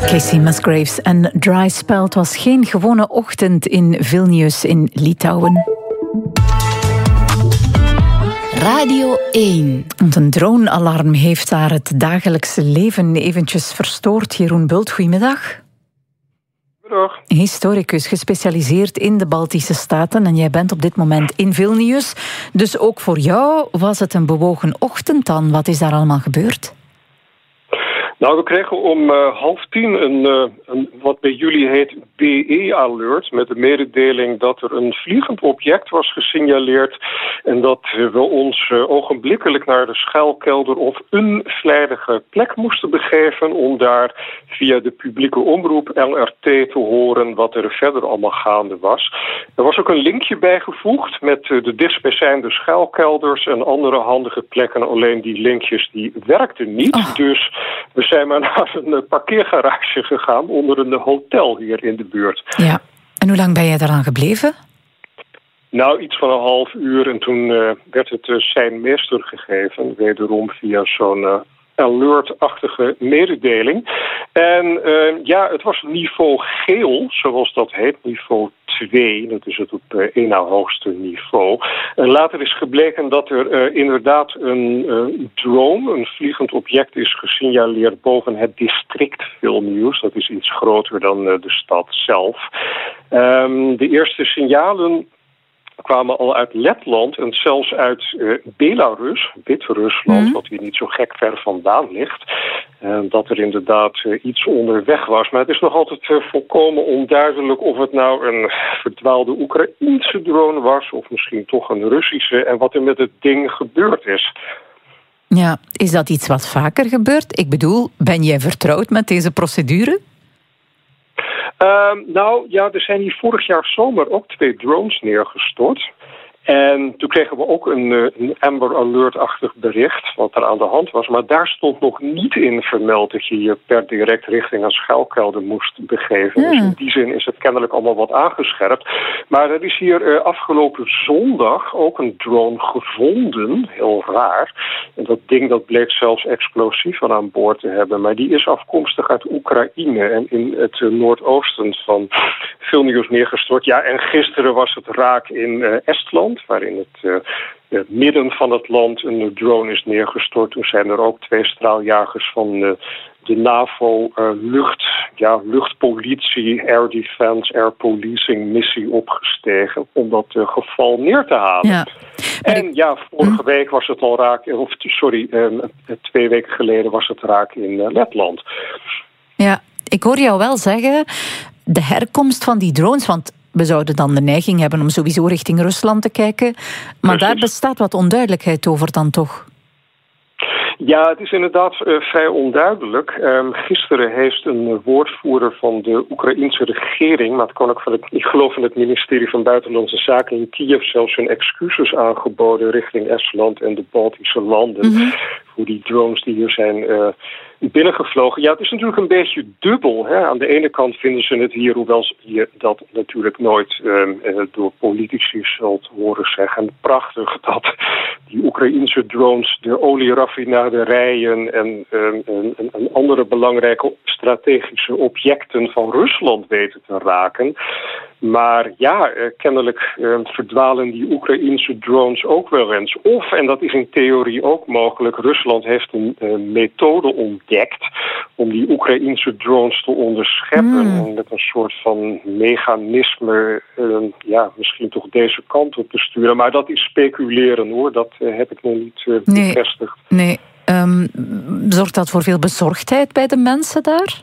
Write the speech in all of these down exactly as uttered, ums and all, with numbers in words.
Casey Musgraves en Dry Spell. Het was geen gewone ochtend in Vilnius in Litouwen. Radio één. Want een dronealarm heeft daar het dagelijkse leven eventjes verstoord. Jeroen Bult, goedemiddag. Goedemiddag. Historicus, gespecialiseerd in de Baltische Staten. En jij bent op dit moment in Vilnius. Dus ook voor jou was het een bewogen ochtend dan. Wat is daar allemaal gebeurd? Nou, we kregen om uh, half tien een, uh, een, wat bij jullie heet B E-alert, met de mededeling dat er een vliegend object was gesignaleerd en dat we ons uh, ogenblikkelijk naar de schuilkelder of een veilige plek moesten begeven om daar via de publieke omroep L R T te horen wat er verder allemaal gaande was. Er was ook een linkje bijgevoegd met uh, de dichtstbijzijnde schuilkelders en andere handige plekken, alleen die linkjes die werkten niet, oh. dus we zijn maar naar een parkeergarage gegaan onder een hotel hier in de buurt. Ja, en hoe lang ben jij daaraan gebleven? Nou, iets van een half uur en toen uh, werd het uh, zijn meester gegeven, wederom via zo'n uh, alert-achtige mededeling. En uh, ja, het was niveau geel, zoals dat heet, niveau twee, dat is het op uh, één na hoogste niveau. En later is gebleken dat er uh, inderdaad een uh, drone, een vliegend object, is gesignaleerd boven het district Vilnius. Dat is iets groter dan uh, de stad zelf. Um, de eerste signalen kwamen al uit Letland en zelfs uit uh, Belarus, Wit-Rusland, mm. wat hier niet zo gek ver vandaan ligt. En dat er inderdaad uh, iets onderweg was. Maar het is nog altijd uh, volkomen onduidelijk of het nou een verdwaalde Oekraïense drone was of misschien toch een Russische en wat er met het ding gebeurd is. Ja, is dat iets wat vaker gebeurt? Ik bedoel, ben jij vertrouwd met deze procedure? Uh, nou ja, er zijn hier vorig jaar zomer ook twee drones neergestort. En toen kregen we ook een, een Amber Alert-achtig bericht wat er aan de hand was. Maar daar stond nog niet in vermeld dat je je per direct richting een schuilkelder moest begeven. Ja. Dus in die zin is het kennelijk allemaal wat aangescherpt. Maar er is hier uh, afgelopen zondag ook een drone gevonden. Heel raar. En dat ding dat bleek zelfs explosieven aan boord te hebben. Maar die is afkomstig uit Oekraïne en in het uh, noordoosten van Vilnius neergestort. Ja, en gisteren was het raak in uh, Estland, waarin het, uh, het midden van het land een drone is neergestort. Toen zijn er ook twee straaljagers van uh, de NAVO uh, lucht, ja, luchtpolitie, air defense, air policing missie opgestegen om dat uh, geval neer te halen. Ja. En ja, vorige week was het al raak, of sorry, uh, twee weken geleden was het raak in uh, Letland. Ja, ik hoor jou wel zeggen, de herkomst van die drones, want we zouden dan de neiging hebben om sowieso richting Rusland te kijken. Maar Precies. Daar bestaat wat onduidelijkheid over dan toch? Ja, het is inderdaad uh, vrij onduidelijk. Um, gisteren heeft een woordvoerder van de Oekraïense regering, maar het kon ook van het, ik geloof van het ministerie van Buitenlandse Zaken in Kiev, zelfs hun excuses aangeboden richting Estland en de Baltische landen. Mm-hmm. Voor die drones die hier zijn uh, binnengevlogen. Ja, het is natuurlijk een beetje dubbel. Hè? Aan de ene kant vinden ze het hier, hoewel je dat natuurlijk nooit um, uh, door politici zult horen zeggen, prachtig dat die Oekraïense drones de olieraffinaderijen en, um, en, en, en andere belangrijke strategische objecten van Rusland weten te raken. Maar ja, uh, kennelijk uh, verdwalen die Oekraïense drones ook wel eens. Of, en dat is in theorie ook mogelijk, Rusland heeft een uh, methode ontdekt om die Oekraïense drones te onderscheppen. Mm. En met een soort van mechanisme, uh, ja, misschien toch deze kant op te sturen. Maar dat is speculeren hoor, dat uh, heb ik nog niet uh, nee, bevestigd. Nee, um, zorgt dat voor veel bezorgdheid bij de mensen daar?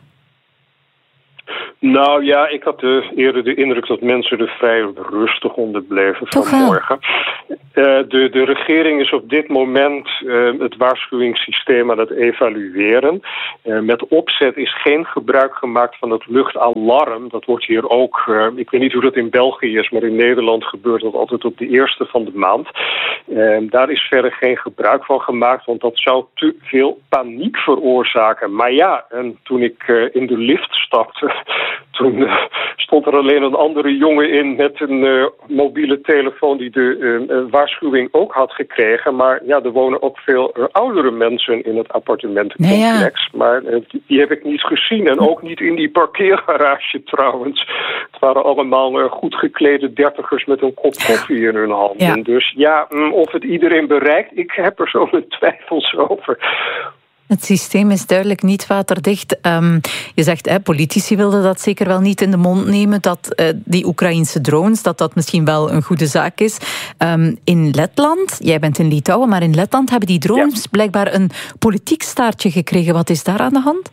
Nou ja, ik had uh, eerder de indruk dat mensen er vrij rustig onder bleven vanmorgen. Uh, de, de regering is op dit moment uh, het waarschuwingssysteem aan het evalueren. Uh, met opzet is geen gebruik gemaakt van het luchtalarm. Dat wordt hier ook, uh, ik weet niet hoe dat in België is, maar in Nederland gebeurt dat altijd op de eerste van de maand. Uh, daar is verder geen gebruik van gemaakt, want dat zou te veel paniek veroorzaken. Maar ja, en toen ik uh, in de lift stapte Toen uh, stond er alleen een andere jongen in met een uh, mobiele telefoon die de uh, uh, waarschuwing ook had gekregen. Maar ja, er wonen ook veel uh, oudere mensen in het appartementencomplex. Nee, ja. Maar uh, die, die heb ik niet gezien. En ook niet in die parkeergarage trouwens. Het waren allemaal uh, goed geklede dertigers met een kop koffie in hun handen. Ja. Dus ja, um, of het iedereen bereikt, ik heb er zo mijn twijfels over. Het systeem is duidelijk niet waterdicht. Um, je zegt, hè, politici wilden dat zeker wel niet in de mond nemen, dat uh, die Oekraïnse drones, dat dat misschien wel een goede zaak is. Um, in Letland, jij bent in Litouwen, maar in Letland hebben die drones ja. blijkbaar een politiek staartje gekregen. Wat is daar aan de hand?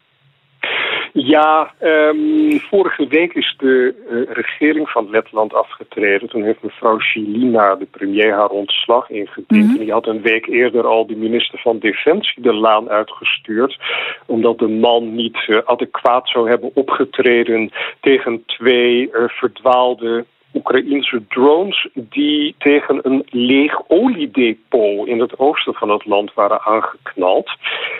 Ja, um, vorige week is de uh, regering van Letland afgetreden. Toen heeft mevrouw Žilina, de premier, haar ontslag ingediend. Mm-hmm. Die had een week eerder al de minister van Defensie de laan uitgestuurd, omdat de man niet uh, adequaat zou hebben opgetreden tegen twee uh, verdwaalde Oekraïense drones die tegen een leeg oliedepot in het oosten van het land waren aangeknald.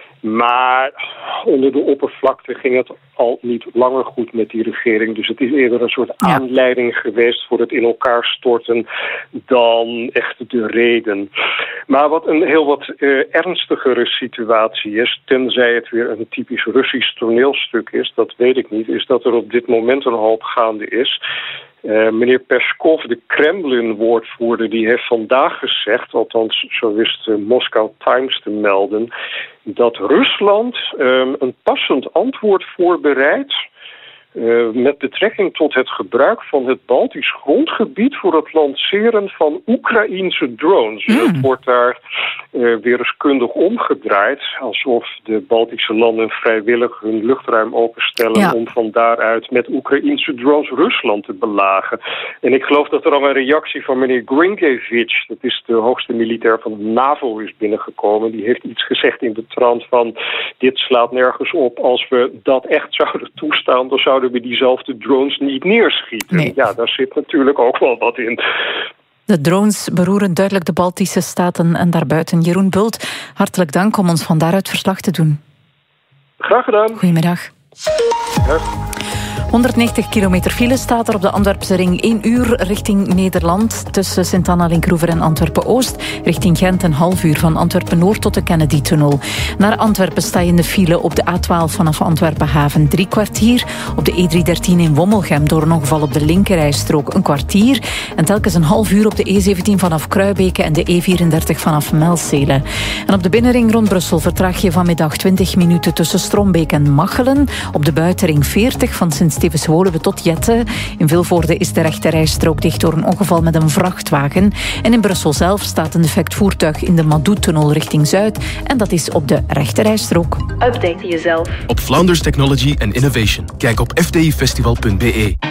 Maar onder de oppervlakte ging het al niet langer goed met die regering. Dus het is eerder een soort aanleiding ja. geweest voor het in elkaar storten dan echt de reden. Maar wat een heel wat uh, ernstigere situatie is, tenzij het weer een typisch Russisch toneelstuk is, dat weet ik niet, is dat er op dit moment een hoop gaande is. Uh, meneer Peskov, de Kremlin-woordvoerder, die heeft vandaag gezegd, althans zo wist de Moscow Times te melden, dat Rusland um, een passend antwoord voorbereidt Uh, met betrekking tot het gebruik van het Baltisch grondgebied voor het lanceren van Oekraïense drones. Mm. Het wordt daar uh, weer eens kundig omgedraaid, alsof de Baltische landen vrijwillig hun luchtruim openstellen ja. om van daaruit met Oekraïense drones Rusland te belagen. En ik geloof dat er al een reactie van meneer Grinkiewicz, dat is de hoogste militair van de NAVO, is binnengekomen. Die heeft iets gezegd in de trant van: dit slaat nergens op. Als we dat echt zouden toestaan, dan zouden we diezelfde drones niet neerschieten. Nee. Ja, daar zit natuurlijk ook wel wat in. De drones beroeren duidelijk de Baltische staten en daarbuiten. Jeroen Bult, hartelijk dank om ons van daaruit verslag te doen. Graag gedaan. Goedemiddag. Ja. honderdnegentig kilometer file staat er op de Antwerpse ring. één uur richting Nederland tussen Sint-Anna, Linkroever en Antwerpen-Oost. Richting Gent een half uur van Antwerpen-Noord tot de Kennedy-tunnel. Naar Antwerpen sta je in de file op de A twaalf vanaf Antwerpen-Haven drie kwartier. Op de E driehonderddertien in Wommelgem door een ongeval op de linkerrijstrook een kwartier. En telkens een half uur op de E zeventien vanaf Kruibeke en de E vierendertig vanaf Melcelen. En op de binnenring rond Brussel vertraag je vanmiddag twintig minuten tussen Strombeek en Machelen. Op de buitenring veertig van Sint-Stevens-Woluwe tot Jette. In Vilvoorde is de rechterrijstrook dicht door een ongeval met een vrachtwagen. En in Brussel zelf staat een defect voertuig in de Madou-tunnel richting Zuid. En dat is op de rechterrijstrook. Update jezelf op Flounders Technology and Innovation. Kijk op f t i festival punt b e.